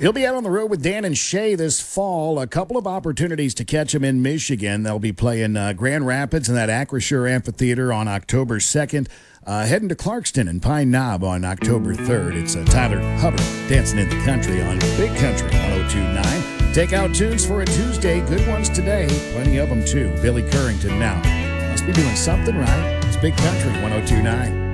He'll be out on the road with Dan and Shay this fall. A couple of opportunities to catch him in Michigan. They'll be playing Grand Rapids in that Acrisure Amphitheater on October 2nd. Heading to Clarkston and Pine Knob on October 3rd. It's Tyler Hubbard dancing in the country on Big Country 102.9. Take out tunes for a Tuesday. Good ones today. Plenty of them, too. Billy Currington now. Must be doing something right. It's Big Country 102.9.